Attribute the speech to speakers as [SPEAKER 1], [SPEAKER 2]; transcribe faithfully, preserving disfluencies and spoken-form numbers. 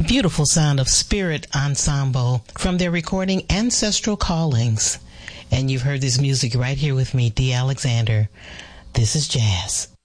[SPEAKER 1] beautiful sound of Spirit Ensemble from their recording Ancestral Callings. And you've heard this music right here with me, Dee Alexander. This is jazz.